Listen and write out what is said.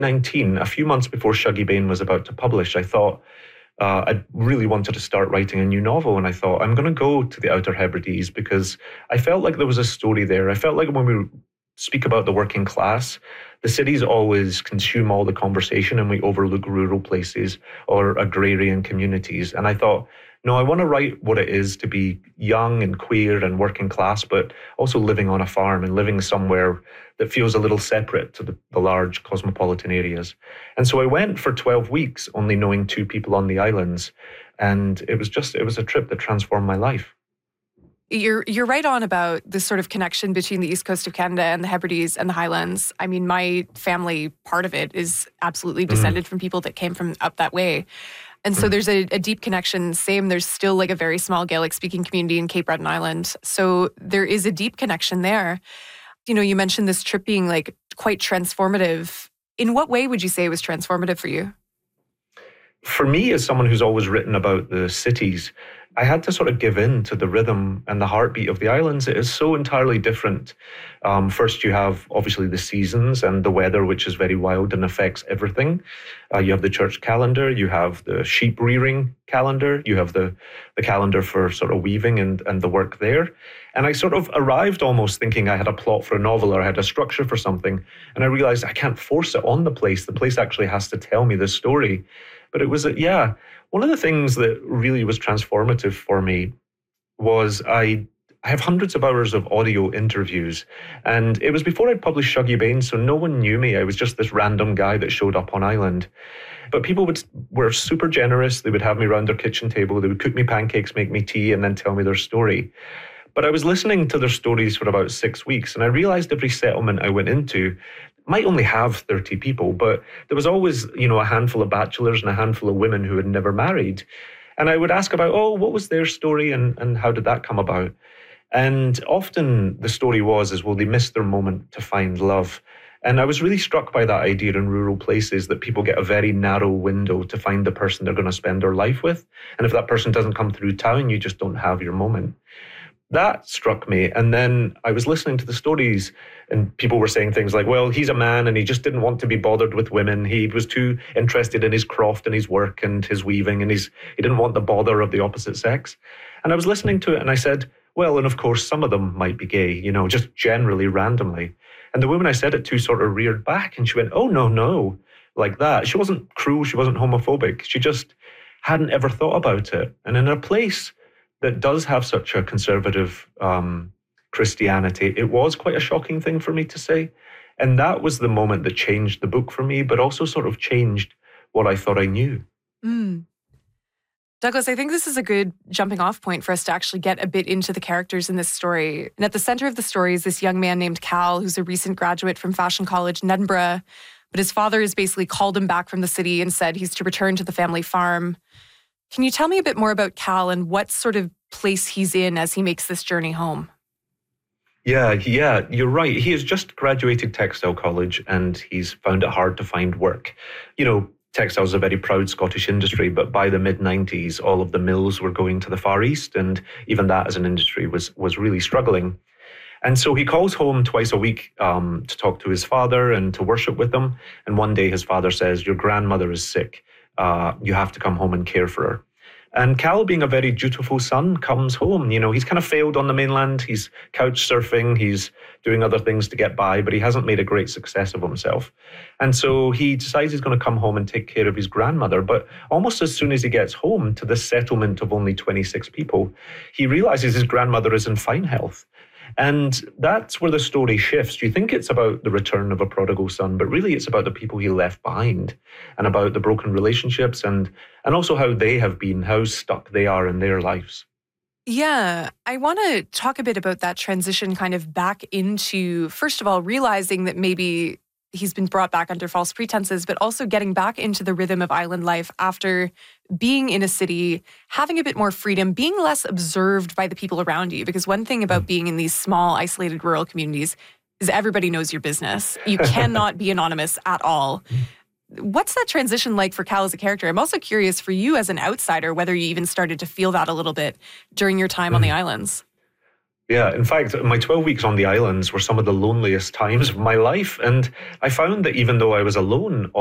2019, a few months before Shuggie Bain was about to publish, I thought I really wanted to start writing a new novel. And I thought, I'm going to go to the Outer Hebrides because I felt like there was a story there. I felt like when we speak about the working class, the cities always consume all the conversation and we overlook rural places or agrarian communities. And I thought, no, I want to write what it is to be young and queer and working class, but also living on a farm and living somewhere that feels a little separate to the large cosmopolitan areas. And so I went for 12 weeks, only knowing 2 people on the islands. And it was a trip that transformed my life. You're right on about this sort of connection between the east coast of Canada and the Hebrides and the Highlands. I mean, my family, part of it is absolutely descended from people that came from up that way. And so there's a deep connection. Same, there's still like a very small Gaelic-speaking community in Cape Breton Island. So there is a deep connection there. You know, you mentioned this trip being like quite transformative. In what way would you say it was transformative for you? For me, as someone who's always written about the cities, I had to sort of give in to the rhythm and the heartbeat of the islands. It is so entirely different. First, you have obviously the seasons and the weather, which is very wild and affects everything. You have the church calendar, you have the sheep rearing calendar, you have the calendar for sort of weaving and the work there. And I sort of arrived almost thinking I had a plot for a novel or I had a structure for something. And I realized I can't force it on the place. The place actually has to tell me the story. But it was, one of the things that really was transformative for me was I have hundreds of hours of audio interviews. And it was before I'd published Shuggie Bain, so no one knew me. I was just this random guy that showed up on island. But people were super generous. They would have me around their kitchen table. They would cook me pancakes, make me tea, and then tell me their story. But I was listening to their stories for about 6 weeks, and I realized every settlement I went into might only have 30 people, but there was always, a handful of bachelors and a handful of women who had never married. And I would ask about, what was their story and how did that come about? And often the story was, they missed their moment to find love. And I was really struck by that idea in rural places that people get a very narrow window to find the person they're going to spend their life with. And if that person doesn't come through town, you just don't have your moment. That struck me. And then I was listening to the stories and people were saying things like, well, he's a man and he just didn't want to be bothered with women. He was too interested in his craft and his work and his weaving, and he didn't want the bother of the opposite sex. And I was listening to it and I said, well, and of course, some of them might be gay, just generally, randomly. And the woman I said it to sort of reared back and she went, oh, no, like that. She wasn't cruel. She wasn't homophobic. She just hadn't ever thought about it. And in a place that does have such a conservative Christianity, it was quite a shocking thing for me to say. And that was the moment that changed the book for me, but also sort of changed what I thought I knew. Douglas, I think this is a good jumping off point for us to actually get a bit into the characters in this story. And at the center of the story is this young man named Cal, who's a recent graduate from Fashion College in Edinburgh. But his father has basically called him back from the city and said he's to return to the family farm. Can you tell me a bit more about Cal and what sort of place he's in as he makes this journey home? Yeah, you're right. He has just graduated textile college and he's found it hard to find work. Textiles is a very proud Scottish industry, but by the mid-90s, all of the mills were going to the Far East, and even that as an industry was really struggling. And so he calls home twice a week to talk to his father and to worship with him. And one day his father says, your grandmother is sick. You have to come home and care for her. And Cal, being a very dutiful son, comes home. He's kind of failed on the mainland. He's couch surfing. He's doing other things to get by, but he hasn't made a great success of himself. And so he decides he's going to come home and take care of his grandmother. But almost as soon as he gets home to this settlement of only 26 people, he realizes his grandmother is in fine health. And that's where the story shifts. You think it's about the return of a prodigal son, but really it's about the people he left behind and about the broken relationships and also how they have been, how stuck they are in their lives. Yeah, I want to talk a bit about that transition kind of back into, first of all, realizing that maybe he's been brought back under false pretenses, but also getting back into the rhythm of island life after being in a city, having a bit more freedom, being less observed by the people around you. Because one thing about being in these small, isolated rural communities is everybody knows your business. You cannot be anonymous at all. What's that transition like for Cal as a character? I'm also curious for you as an outsider, whether you even started to feel that a little bit during your time on the islands. Yeah, in fact, my 12 weeks on the islands were some of the loneliest times of my life. And I found that even though I was alone